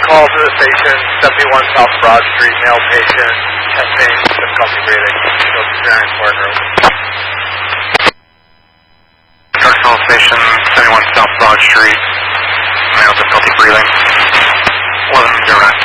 call to the station, 71 South Broad Street, male patient, testing, difficulty breathing. Go to Giant Ford Road. Drugstore Station, 71 South Broad Street, male difficulty breathing. 11 direct.